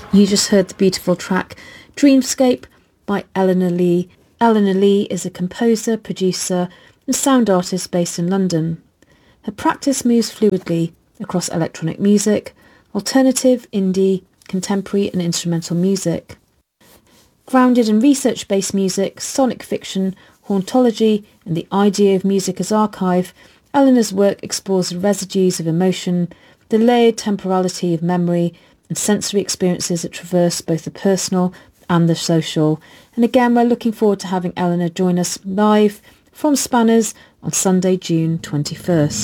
You just heard the beautiful track Dreamscape by Eleanor Lee. Eleanor Lee is a composer, producer and sound artist based in London. Her practice moves fluidly across electronic music, alternative, indie, contemporary and instrumental music. Grounded in research-based music, sonic fiction, hauntology and the idea of music as archive, Eleanor's work explores the residues of emotion, the layered temporality of memory and sensory experiences that traverse both the personal and the social. And again, we're looking forward to having Eleanor join us live from Spanners on Sunday, June 21st.